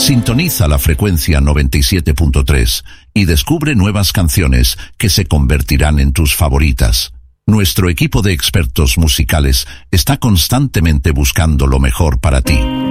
Sintoniza la frecuencia 97.3 y descubre nuevas canciones que se convertirán en tus favoritas. Nuestro equipo de expertos musicales está constantemente buscando lo mejor para ti.